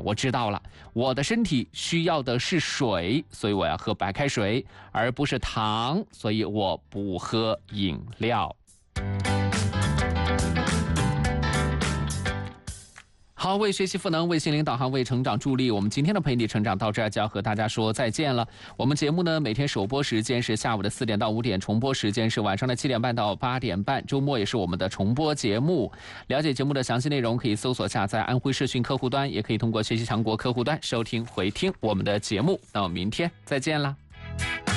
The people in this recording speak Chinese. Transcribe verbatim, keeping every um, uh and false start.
我知道了，我的身体需要的是水，所以我要喝白开水，而不是糖，所以我不喝饮料。好，为学习赋能，为心灵导航，为成长助力。我们今天的陪你成长到这儿就要和大家说再见了。我们节目呢，每天首播时间是下午的四点到五点，重播时间是晚上的七点半到八点半，周末也是我们的重播节目。了解节目的详细内容，可以搜索下载安徽视讯客户端，也可以通过学习强国客户端收听回听我们的节目。那我们明天再见啦。